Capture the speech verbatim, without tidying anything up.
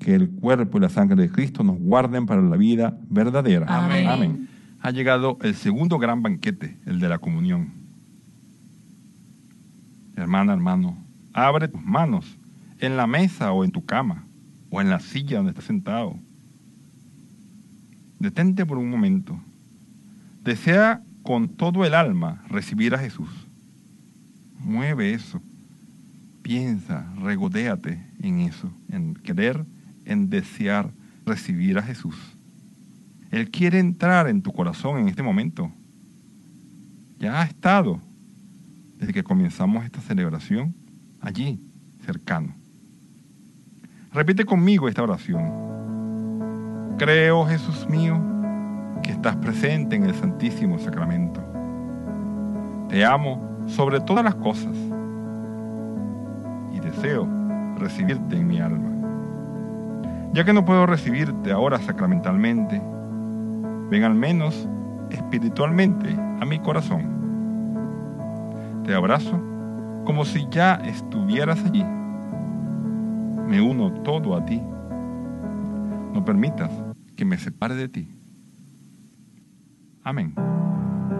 que el cuerpo y la sangre de Cristo nos guarden para la vida verdadera. Amén. Amén. Ha llegado el segundo gran banquete, el de la comunión. Hermana, hermano, abre tus manos en la mesa o en tu cama o en la silla donde estás sentado. Detente por un momento. Desea con todo el alma recibir a Jesús. Mueve eso. Piensa, regodéate en eso, en querer, en desear recibir a Jesús. Él quiere entrar en tu corazón en este momento. Ya ha estado desde que comenzamos esta celebración allí, cercano. Repite conmigo esta oración. Creo, Jesús mío, que estás presente en el Santísimo Sacramento. Te amo sobre todas las cosas y deseo recibirte en mi alma. Ya que no puedo recibirte ahora sacramentalmente, ven al menos espiritualmente a mi corazón. Te abrazo como si ya estuvieras allí. Me uno todo a ti. No permitas que me separe de ti. Amén.